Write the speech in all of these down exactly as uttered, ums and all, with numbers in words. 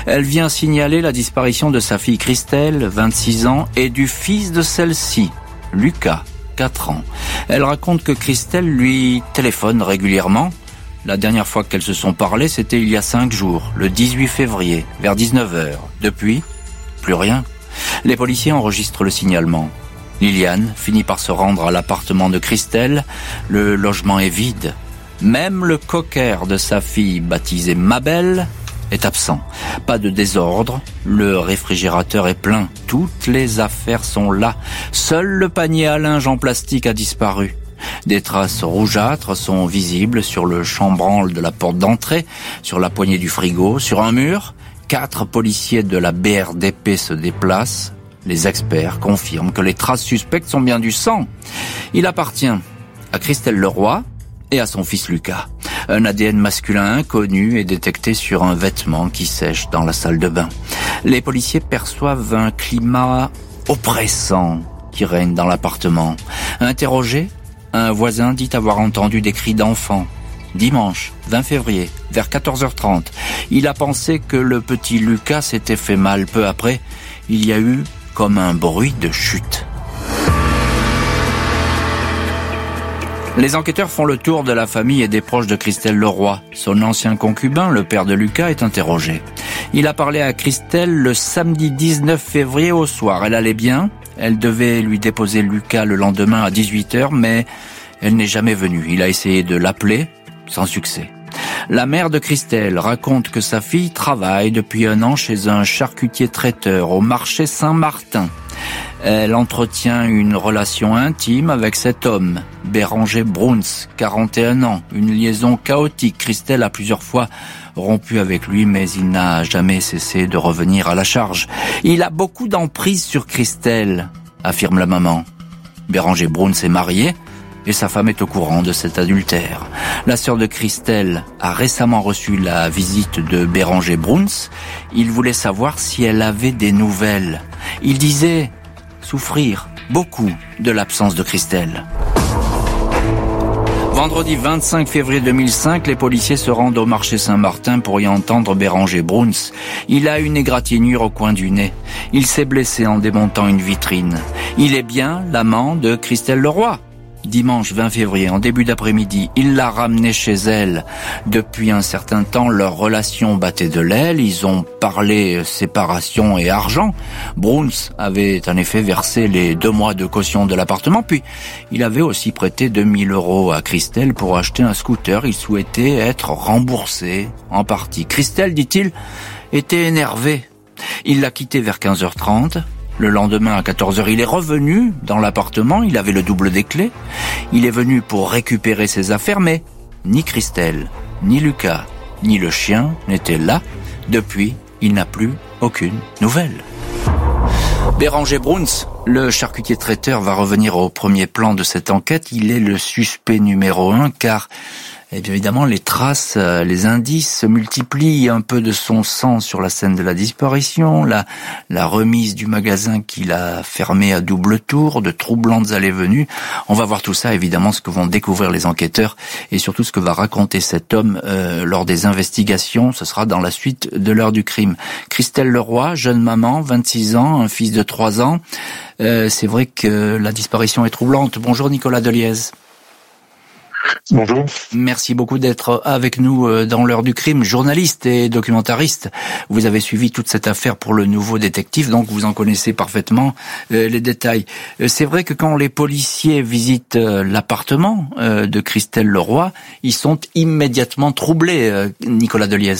Elle vient signaler la disparition de sa fille Christelle, vingt-six ans, et du fils de celle-ci, Lucas, quatre ans. Elle raconte que Christelle lui téléphone régulièrement. La dernière fois qu'elles se sont parlé, c'était il y a cinq jours, le dix-huit février, vers dix-neuf heures. Depuis, plus rien. Les policiers enregistrent le signalement. Liliane finit par se rendre à l'appartement de Christelle. Le logement est vide. Même le cocker de sa fille, baptisé Mabel, est absent. Pas de désordre. Le réfrigérateur est plein. Toutes les affaires sont là. Seul le panier à linge en plastique a disparu. Des traces rougeâtres sont visibles sur le chambranle de la porte d'entrée, sur la poignée du frigo, sur un mur. Quatre policiers de la B R D P se déplacent. Les experts confirment que les traces suspectes sont bien du sang. Il appartient à Christelle Leroy et à son fils Lucas. Un A D N masculin inconnu est détecté sur un vêtement qui sèche dans la salle de bain. Les policiers perçoivent un climat oppressant qui règne dans l'appartement. Interrogé, un voisin dit avoir entendu des cris d'enfants. Dimanche, vingt février, vers quatorze heures trente, il a pensé que le petit Lucas s'était fait mal. Peu après, il y a eu comme un bruit de chute. Les enquêteurs font le tour de la famille et des proches de Christelle Leroy. Son ancien concubin, le père de Lucas, est interrogé. Il a parlé à Christelle le samedi dix-neuf février au soir. Elle allait bien. Elle devait lui déposer Lucas le lendemain à dix-huit heures, mais elle n'est jamais venue. Il a essayé de l'appeler, sans succès. La mère de Christelle raconte que sa fille travaille depuis un an chez un charcutier traiteur au marché Saint-Martin. Elle entretient une relation intime avec cet homme, Béranger Bruns, quarante et un ans. Une liaison chaotique. Christelle a plusieurs fois rompu avec lui, mais il n'a jamais cessé de revenir à la charge. Il a beaucoup d'emprise sur Christelle, affirme la maman. Béranger Bruns est marié et sa femme est au courant de cet adultère. La sœur de Christelle a récemment reçu la visite de Béranger Bruns. Il voulait savoir si elle avait des nouvelles. Il disait souffrir beaucoup de l'absence de Christelle. Vendredi vingt-cinq février deux mille cinq, les policiers se rendent au marché Saint-Martin pour y entendre Béranger Bruns. Il a une égratignure au coin du nez. Il s'est blessé en démontant une vitrine. Il est bien l'amant de Christelle Leroy. Dimanche vingt février, en début d'après-midi, il l'a ramenée chez elle. Depuis un certain temps, leur relation battait de l'aile. Ils ont parlé séparation et argent. Bruns avait en effet versé les deux mois de caution de l'appartement, puis il avait aussi prêté deux mille euros à Christelle pour acheter un scooter. Il souhaitait être remboursé en partie. Christelle, dit-il, était énervée. Il l'a quitté vers quinze heures trente. Le lendemain à quatorze heures, il est revenu dans l'appartement, il avait le double des clés. Il est venu pour récupérer ses affaires, mais ni Christelle, ni Lucas, ni le chien n'étaient là. Depuis, il n'a plus aucune nouvelle. Béranger Bruns, le charcutier traiteur, va revenir au premier plan de cette enquête. Il est le suspect numéro un, car et bien évidemment, les traces, les indices se multiplient. Un peu de son sang sur la scène de la disparition, la, la remise du magasin qu'il a fermé à double tour, de troublantes allées-venues. On va voir tout ça, évidemment, ce que vont découvrir les enquêteurs et surtout ce que va raconter cet homme euh, lors des investigations. Ce sera dans la suite de l'heure du crime. Christelle Leroy, jeune maman, vingt-six ans, un fils de trois ans. Euh, c'est vrai que la disparition est troublante. Bonjour Nicolas Deliez. Bonjour. Merci beaucoup d'être avec nous dans l'heure du crime, journaliste et documentariste. Vous avez suivi toute cette affaire pour Le Nouveau Détective, donc vous en connaissez parfaitement euh, les détails. Euh, c'est vrai que quand les policiers visitent euh, l'appartement euh, de Christelle Leroy, ils sont immédiatement troublés, euh, Nicolas Deliez.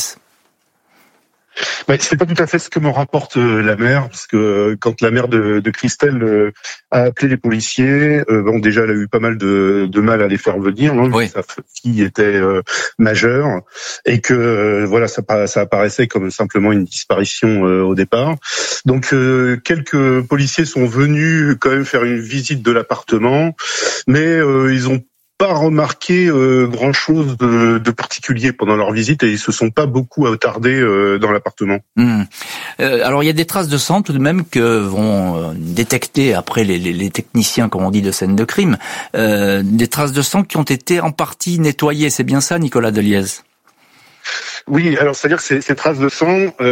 Ouais, c'est pas tout à fait ce que me rapporte euh, la mère, parce que euh, quand la mère de, de Christelle euh, a appelé les policiers, euh, bon déjà elle a eu pas mal de, de mal à les faire venir, hein, oui. Sa fille était euh, majeure et que euh, voilà ça, ça apparaissait comme simplement une disparition euh, au départ. Donc euh, quelques policiers sont venus quand même faire une visite de l'appartement, mais euh, ils ont pas remarqué euh, grand-chose de, de particulier pendant leur visite et ils se sont pas beaucoup attardés euh, dans l'appartement. Mmh. Euh, alors il y a des traces de sang tout de même que vont euh, détecter après les, les, les techniciens, comme on dit, de scène de crime, euh, des traces de sang qui ont été en partie nettoyées. C'est bien ça, Nicolas Deliez ? Oui, alors c'est-à-dire que ces, ces traces de sang. Euh,